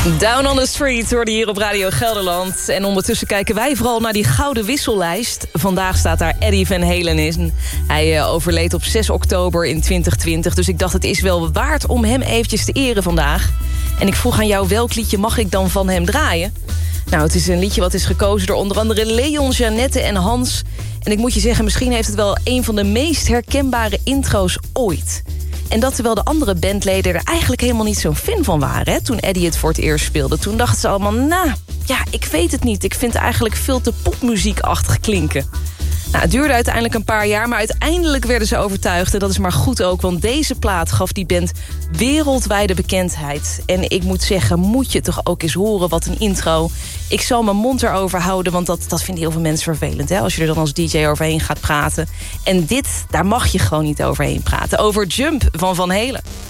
Down on the Street hoorde hier op Radio Gelderland. En ondertussen kijken wij vooral naar die gouden wissellijst. Vandaag staat daar Eddie Van Halen in. Hij overleed op 6 oktober in 2020. Dus ik dacht, het is wel waard om hem eventjes te eren vandaag. En ik vroeg aan jou, welk liedje mag ik dan van hem draaien? Nou, het is een liedje wat is gekozen door onder andere Leon, Jeannette en Hans. En ik moet je zeggen, misschien heeft het wel een van de meest herkenbare intro's ooit. En dat terwijl de andere bandleden er eigenlijk helemaal niet zo'n fan van waren. Hè? Toen Eddie het voor het eerst speelde. Toen dachten ze allemaal, nou, ja, ik weet het niet. Ik vind het eigenlijk veel te popmuziekachtig klinken. Nou, het duurde uiteindelijk een paar jaar, maar uiteindelijk werden ze overtuigd. En dat is maar goed ook, want deze plaat gaf die band wereldwijde bekendheid. En ik moet zeggen, moet je toch ook eens horen wat een intro. Ik zal mijn mond erover houden, want dat vinden heel veel mensen vervelend. Hè? Als je er dan als DJ overheen gaat praten. En dit, daar mag je gewoon niet overheen praten. Over Jump van Van Halen.